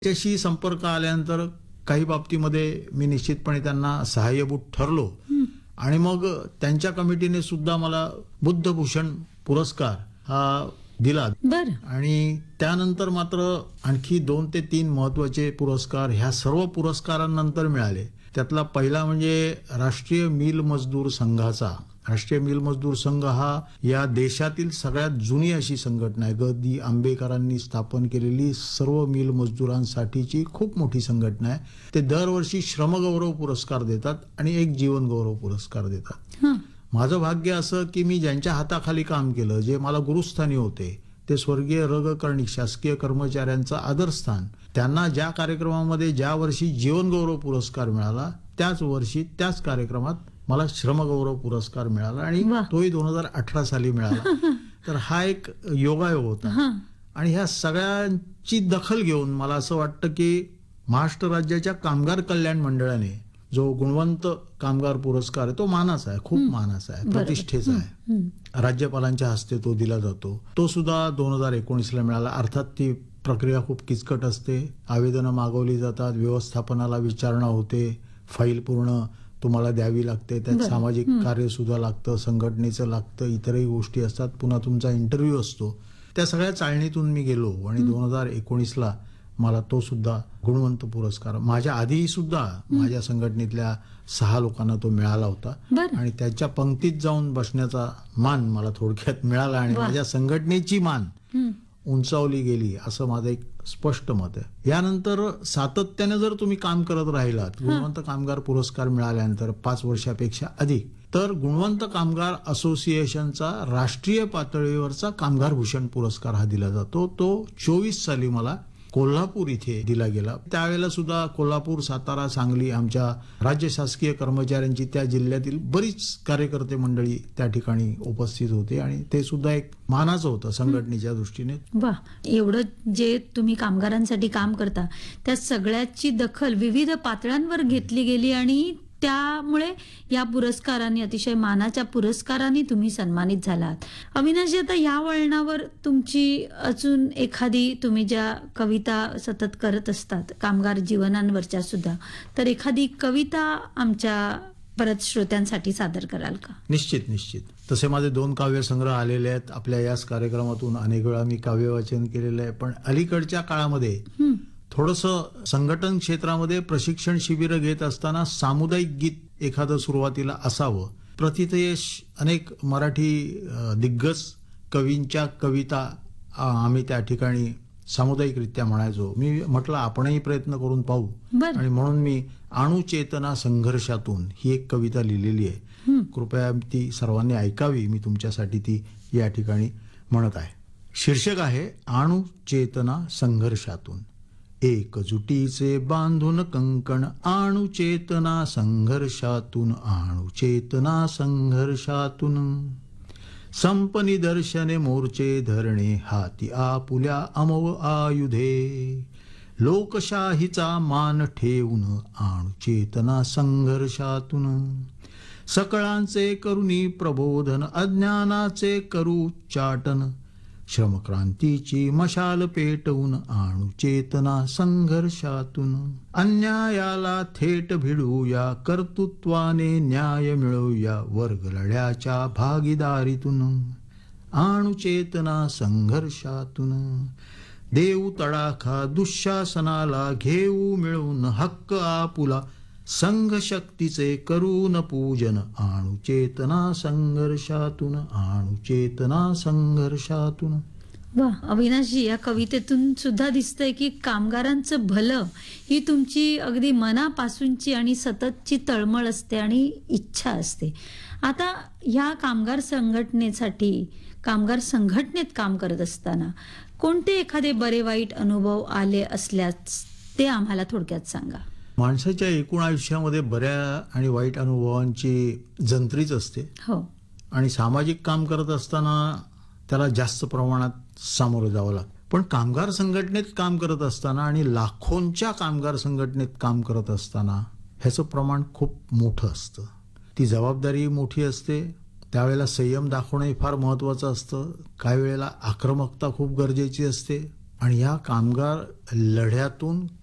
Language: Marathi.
त्याच्याशी संपर्क आल्यानंतर काही बाबतीमध्ये मी निश्चितपणे त्यांना सहाय्यभूत ठरलो आणि मग त्यांच्या कमिटीने सुद्धा मला बुद्धभूषण पुरस्कार हा दिला. बरं. आणि त्यानंतर मात्र आणखी 2 ते 3 महत्वाचे पुरस्कार ह्या सर्व पुरस्कारांनंतर मिळाले. त्यातला पहिला म्हणजे राष्ट्रीय मिल मजदूर संघाचा. राष्ट्रीय मिल मजदूर संघ हा या देशातील सगळ्यात जुनी अशी संघटना आहे. ग. दी. आंबेकरांनी स्थापन केलेली सर्व मिल मजदूरांसाठीची खूप मोठी संघटना आहे. ते दरवर्षी श्रमगौरव पुरस्कार देतात आणि एक जीवन गौरव पुरस्कार देतात. माझं भाग्य असं की मी ज्यांच्या हाताखाली काम केलं, जे मला गुरुस्थानी होते, ते स्वर्गीय र. कर्णिक शासकीय कर्मचाऱ्यांचं आदरस्थान, त्यांना ज्या कार्यक्रमामध्ये ज्या वर्षी जीवन गौरव पुरस्कार मिळाला त्याच वर्षी त्याच कार्यक्रमात मला श्रमगौरव पुरस्कार मिळाला आणि तोही 2018 साली मिळाला. तर हा एक योगायोग होता. आणि ह्या सगळ्यांची दखल घेऊन मला असं वाटतं की महाराष्ट्र राज्याच्या कामगार कल्याण मंडळाने जो गुणवंत कामगार पुरस्कार आहे तो मानाचा आहे, खूप मानाचा आहे, प्रतिष्ठेचा आहे. राज्यपालांच्या हस्ते तो दिला जातो. तो सुद्धा 2019ला मिळाला. अर्थात ती प्रक्रिया खूप किचकट असते. आवेदनं मागवली जातात, व्यवस्थापनाला विचारणा होते, फाईल पूर्ण तुम्हाला द्यावी लागते, त्यात सामाजिक कार्य सुद्धा लागतं, संघटनेचं लागतं, इतरही गोष्टी असतात, पुन्हा तुमचा इंटरव्ह्यू असतो. त्या सगळ्या चाळणीतून मी गेलो आणि 2019ला मला तो सुद्धा गुणवंत पुरस्कार, माझ्या आधी सुद्धा माझ्या संघटनेतल्या 6 लोकांना तो मिळाला होता आणि त्याच्या पंक्तीत जाऊन बसण्याचा मान मला थोडक्यात मिळाला आणि माझ्या संघटनेची मान उंचावली गेली असं माझं एक स्पष्ट मत आहे. यानंतर सातत्याने जर तुम्ही काम करत राहिलात, गुणवंत कामगार पुरस्कार मिळाल्यानंतर 5 वर्षापेक्षा अधिक, तर गुणवंत कामगार असोसिएशनचा राष्ट्रीय पातळीवरचा कामगार भूषण पुरस्कार हा दिला जातो. तो 24 साली मला कोल्हापूर इथे दिला गेला. त्यावेळेला सुद्धा कोल्हापूर, सातारा, सांगली आमच्या राज्य शासकीय कर्मचाऱ्यांची, त्या जिल्ह्यातील बरीच कार्यकर्ते मंडळी त्या ठिकाणी उपस्थित होते आणि ते सुद्धा एक मानाचं होतं संघटनेच्या दृष्टीने. वा, एवढं जे तुम्ही कामगारांसाठी काम करता त्या सगळ्याची दखल विविध पातळ्यांवर घेतली गेली आणि त्यामुळे या पुरस्कारांनी, अतिशय मानाच्या पुरस्कारांनी तुम्ही सन्मानित झालात. अविनाशजी, आता या वळणावर तुमची अजून एखादी, तुम्ही ज्या कविता सतत करत असतात कामगार जीवनांवरच्या सुद्धा, तर एखादी कविता आमच्या परत श्रोत्यांसाठी सादर कराल का? निश्चित. तसे माझे 2 काव्यसंग्रह आलेले आहेत. आपल्या याच कार्यक्रमातून अनेक वेळा मी काव्यवाचन केलेलं आहे. पण अलीकडच्या काळामध्ये थोडंसं संघटन क्षेत्रामध्ये प्रशिक्षण शिबिर घेत असताना सामुदायिक गीत एखादं सुरुवातीला असावं. प्रथितयश अनेक मराठी दिग्गज कवींच्या कविता आम्ही त्या ठिकाणी सामुदायिकरित्या म्हणायचो. मी म्हटलं आपणही प्रयत्न करून पाहू आणि म्हणून मी अणुचेतना संघर्षातून ही एक कविता लिहिलेली आहे. कृपया ती सर्वांनी ऐकावी. मी तुमच्यासाठी ती या ठिकाणी म्हणत आहे. शीर्षक आहे अणुचेतना संघर्षातून. एकजुटीचे बांधून कंकण अणुचेतना संघर्षातून, अणुचेतना संघर्षातून. संपनिदर्शने मोर्चे धरणे हाती आपुल्या अमोघ आयुधे. लोकशाहीचा मान ठेवून अणुचेतना संघर्षातून. सकळांचे करुणी प्रबोधन अज्ञानाचे करू चाटन. श्रमक्रांतीची मशाल पेटवून अणुचेतना संघर्षातून. अन्यायाला थेट भिडूया, कर्तृत्वाने न्याय मिळवूया, वर्ग लढ्याच्या भागीदारीतून अणुचेतना संघर्षातून. देऊ तडाखा दुःशासनाला, घेऊ मिळून हक्क आपुला, संघ शक्तीचे करून पूजन अणुचेतना संघर्षातून, अणुचेतना संघर्षातून. वा, अविनाशजी, या कवितेतून सुद्धा दिसतंय की कामगारांचं भलं ही तुमची अगदी मनापासूनची आणि सततची तळमळ असते आणि इच्छा असते. आता ह्या कामगार संघटनेसाठी, कामगार संघटनेत काम करत असताना कोणते एखादे बरे वाईट अनुभव आले असल्यास ते आम्हाला थोडक्यात सांगा. माणसाच्या एकूण आयुष्यामध्ये बऱ्या आणि वाईट अनुभवांची जंत्रीच असते. हो. आणि सामाजिक काम करत असताना त्याला जास्त प्रमाणात सामोरं जावं लागतं. पण कामगार संघटनेत काम करत असताना आणि लाखोंच्या कामगार संघटनेत काम करत असताना ह्याचं प्रमाण खूप मोठं असतं. ती जबाबदारी मोठी असते. त्यावेळेला संयम दाखवणं फार महत्वाचं असतं. काही वेळेला आक्रमकता खूप गरजेची असते आणि या कामगार लढ्यातून